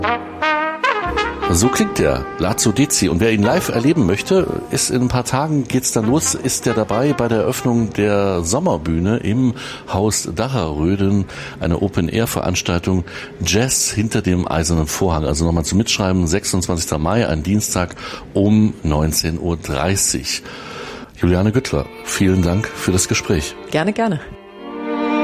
So klingt der Lazzo Dezzi. Und wer ihn live erleben möchte, ist in ein paar Tagen geht's dann los, ist er dabei bei der Eröffnung der Sommerbühne im Haus Dacharöden, eine Open-Air-Veranstaltung Jazz hinter dem eisernen Vorhang. Also nochmal zum Mitschreiben, 26. Mai, ein Dienstag um 19:30 Uhr. Juliane Güttler, vielen Dank für das Gespräch. Gerne, gerne.